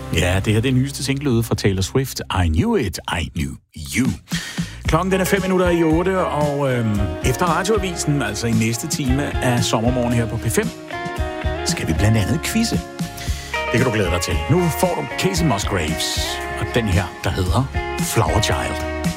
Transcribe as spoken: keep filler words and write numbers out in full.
Ja, det her det er nyeste single ude fra Taylor Swift. I knew it, I knew you. Klokken den er fem minutter i otte, og øhm, efter radioavisen, altså i næste time af sommermorgen her på P fem, skal vi blandt andet quizze. Det kan du glæde dig til. Nu får du Casey Musgraves, og den her, der hedder Flower Child.